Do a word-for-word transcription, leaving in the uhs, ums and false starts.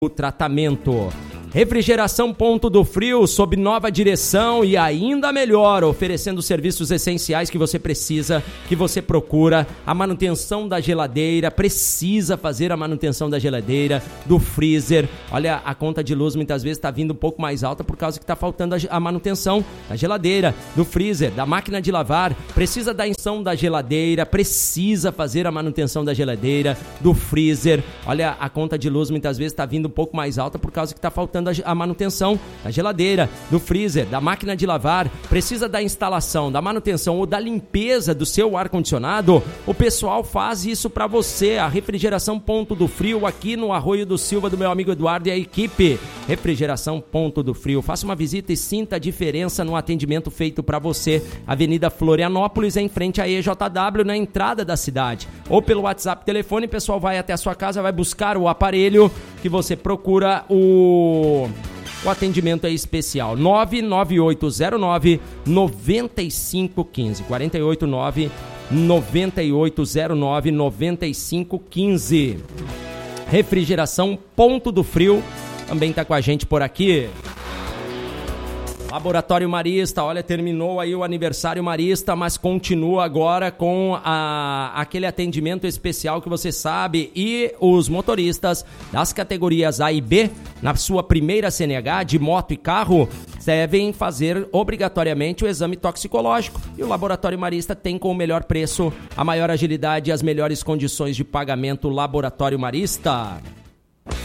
o tratamento. Refrigeração Ponto do Frio, sob nova direção e ainda melhor, oferecendo serviços essenciais que você precisa, que você procura. A manutenção da geladeira, precisa fazer a manutenção da geladeira, do freezer. Olha, a conta de luz muitas vezes está vindo um pouco mais alta por causa que está faltando a manutenção da geladeira, do freezer, da máquina de lavar. Precisa da instalação da geladeira, precisa fazer a manutenção da geladeira, do freezer. Olha, a conta de luz muitas vezes está vindo um pouco mais alta por causa que está faltando a manutenção da geladeira, do freezer, da máquina de lavar. Precisa da instalação, da manutenção ou da limpeza do seu ar-condicionado? O pessoal faz isso para você. A Refrigeração Ponto do Frio, aqui no Arroio do Silva, do meu amigo Eduardo e a equipe. Refrigeração Ponto do Frio. Faça uma visita e sinta a diferença no atendimento feito para você. Avenida Florianópolis, em frente à E J W, na entrada da cidade. Ou pelo WhatsApp, telefone, o pessoal vai até a sua casa, vai buscar o aparelho que você procura. O O atendimento é especial. nove nove oito zero nove nove cinco um cinco. quatro oito nove nove oito zero nove nove cinco um cinco. Refrigeração Ponto do Frio também está com a gente por aqui. Laboratório Marista, olha, terminou aí o aniversário Marista, mas continua agora com a, aquele atendimento especial que você sabe, e os motoristas das categorias A e B, na sua primeira C N H de moto e carro, devem fazer obrigatoriamente o exame toxicológico. E o Laboratório Marista tem com o melhor preço, a maior agilidade e as melhores condições de pagamento. Laboratório Marista.